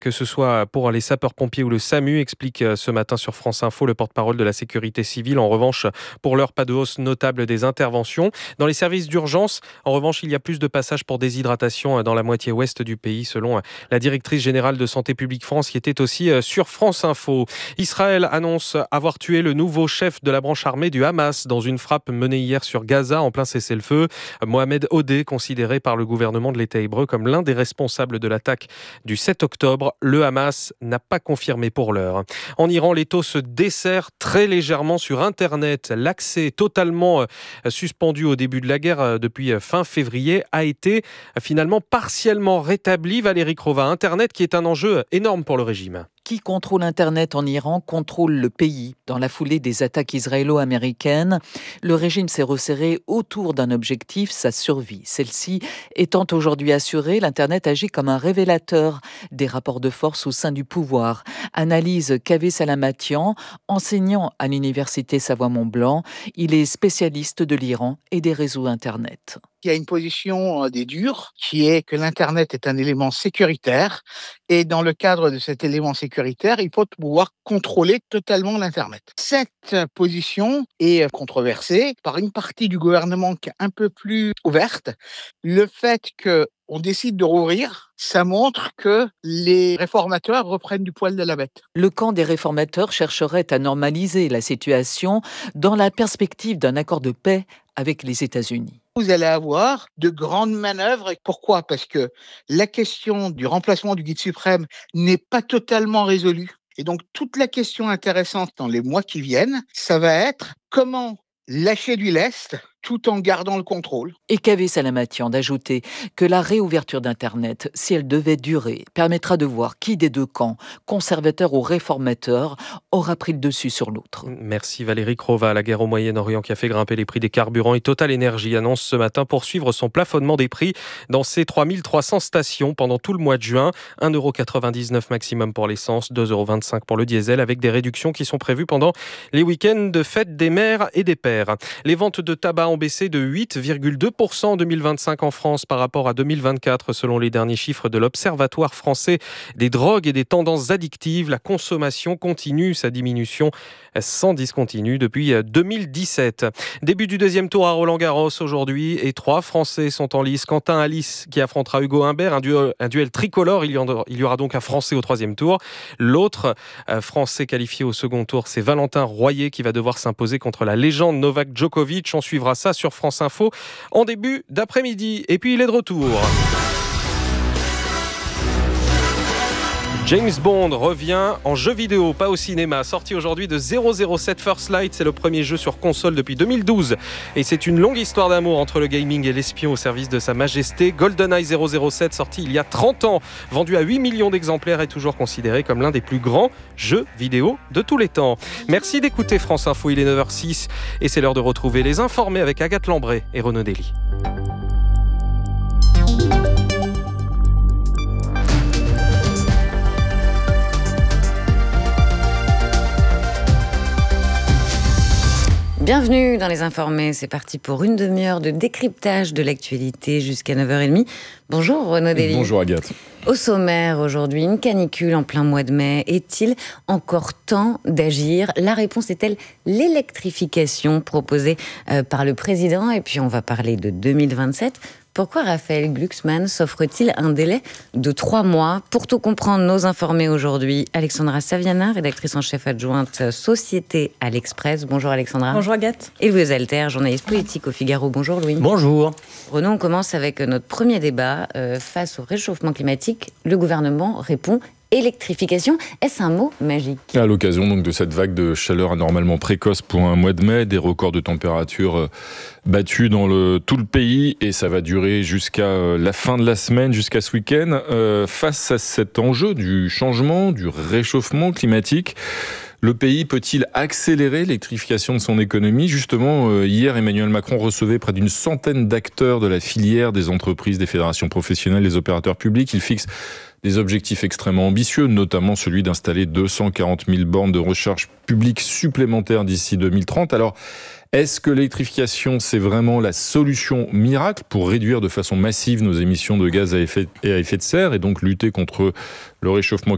que ce soit pour les sapeurs-pompiers ou le SAMU, explique ce matin sur France Info le porte-parole de la sécurité civile. En revanche, pour l'heure, pas de hausse notable des interventions. Dans les services d'urgence, en revanche, il y a plus de passages pour déshydratation dans la moitié ouest du pays, selon la directrice générale de Santé publique France, qui était aussi sur France Info. Israël annonce avoir tué le nouveau chef de la branche armée du Hamas dans une frappe menée hier sur Gaza en plein cessez-le-feu. Mohamed Odeh, considéré par le gouvernement de l'État hébreu comme l'un des responsables de l'attaque du 7 octobre. Le Hamas n'a pas confirmé pour l'heure. En Iran, les taux se desserrent très légèrement sur Internet. L'accès totalement suspendu au début de la guerre depuis fin février a été finalement partiellement rétabli. Valérie Crova, Internet qui est un enjeu énorme pour le régime. Qui contrôle Internet en Iran contrôle le pays. Dans la foulée des attaques israélo-américaines, le régime s'est resserré autour d'un objectif, sa survie. Celle-ci étant aujourd'hui assurée, l'Internet agit comme un révélateur des rapports de force au sein du pouvoir. Analyse Kaveh Salamatian, enseignant à l'université Savoie-Mont-Blanc. Il est spécialiste de l'Iran et des réseaux Internet. Il y a une position des durs qui est que l'Internet est un élément sécuritaire et dans le cadre de cet élément sécuritaire, il faut pouvoir contrôler totalement l'Internet. Cette position est controversée par une partie du gouvernement qui est un peu plus ouverte. Le fait qu'on décide de rouvrir, ça montre que les réformateurs reprennent du poil de la bête. Le camp des réformateurs chercherait à normaliser la situation dans la perspective d'un accord de paix avec les États-Unis. Vous allez avoir de grandes manœuvres. Pourquoi ? Parce que la question du remplacement du guide suprême n'est pas totalement résolue. Et donc, toute la question intéressante dans les mois qui viennent, ça va être comment lâcher du lest tout en gardant le contrôle. Et Kaveh Salamatian d'ajouter que la réouverture d'Internet, si elle devait durer, permettra de voir qui des deux camps, conservateurs ou réformateurs, aura pris le dessus sur l'autre. Merci Valérie Crova. La guerre au Moyen-Orient qui a fait grimper les prix des carburants et Total Energy annonce ce matin poursuivre son plafonnement des prix dans ses 3300 stations pendant tout le mois de juin. 1,99€ maximum pour l'essence, 2,25€ pour le diesel, avec des réductions qui sont prévues pendant les week-ends de fête des mères et des pères. Les ventes de tabac ont baissé de 8,2% en 2025 en France par rapport à 2024 selon les derniers chiffres de l'Observatoire français des drogues et des tendances addictives. La consommation continue sa diminution sans discontinu depuis 2017. Début du deuxième tour à Roland-Garros aujourd'hui et 3 Français sont en lice. Quentin Alice qui affrontera Hugo Humbert, un duel tricolore. Il y aura donc un Français au troisième tour. L'autre Français qualifié au second tour, c'est Valentin Royer qui va devoir s'imposer contre la légende Novak Djokovic. On suivra ça sur France Info en début d'après-midi. Et puis il est de retour. James Bond revient en jeu vidéo, pas au cinéma. Sorti aujourd'hui de 007 First Light, c'est le premier jeu sur console depuis 2012. Et c'est une longue histoire d'amour entre le gaming et l'espion au service de sa majesté. GoldenEye 007, sorti il y a 30 ans, vendu à 8 millions d'exemplaires, est toujours considéré comme l'un des plus grands jeux vidéo de tous les temps. Merci d'écouter France Info, il est 9h06 et c'est l'heure de retrouver les informés avec Agathe Lambray et Renaud Dely. Bienvenue dans Les Informés, c'est parti pour une demi-heure de décryptage de l'actualité jusqu'à 9h30. Bonjour Renaud Dely. Bonjour Agathe. Au sommaire aujourd'hui, une canicule en plein mois de mai. Est-il encore temps d'agir ? La réponse est-elle l'électrification proposée par le président ? Et puis on va parler de 2027. Pourquoi Raphaël Glucksmann s'offre-t-il un délai de 3 mois ? Pour tout comprendre, nos informés aujourd'hui, Alexandra Saviana, rédactrice en chef adjointe Société à l'Express. Bonjour Alexandra. Bonjour Agathe. Et Louis Alter, journaliste politique au Figaro. Bonjour Louis. Bonjour. Renaud, on commence avec notre premier débat. Face au réchauffement climatique, le gouvernement répond électrification. Est-ce un mot magique ? À l'occasion donc de cette vague de chaleur anormalement précoce pour un mois de mai, des records de température battus dans tout le pays et ça va durer jusqu'à la fin de la semaine, jusqu'à ce week-end. Face à cet enjeu du changement, du réchauffement climatique, le pays peut-il accélérer l'électrification de son économie ? Justement, hier, Emmanuel Macron recevait près d'une centaine d'acteurs de la filière, des entreprises, des fédérations professionnelles, des opérateurs publics. Il fixe des objectifs extrêmement ambitieux, notamment celui d'installer 240 000 bornes de recharge publique supplémentaires d'ici 2030. Alors, est-ce que l'électrification, c'est vraiment la solution miracle pour réduire de façon massive nos émissions de gaz à effet de serre et donc lutter contre le réchauffement